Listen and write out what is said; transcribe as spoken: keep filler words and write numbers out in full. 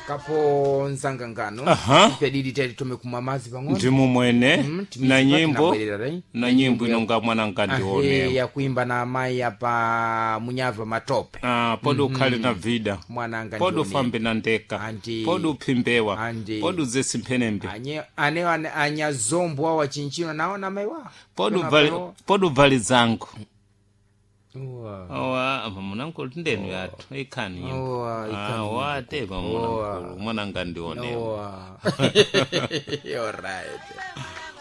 kapo nzangangano Aha. pedidi tete tumekumwa mazi pang'ono ndimu mwene Mm, timizi na pati nyimbo nabwerera, right? na nyimbo inonga mwana nkandione Ahe, ya kuimba na amayi apa munyava matope ah podo ukhale na vida mwana anga podo ndione. fambe na ndeka Andi. podo uphimbewa Andi. podo zesimphenembe anye ane ane- anyazombo wa chinchino naona maiwa podo vali podo vali zangu Uwa. awa mamunanko ndenu yathu ikhani nyimbo Uwa, ikhani ah nyimbo. wate Uwa. mamunanko mwana nkandione Uwa. You're right.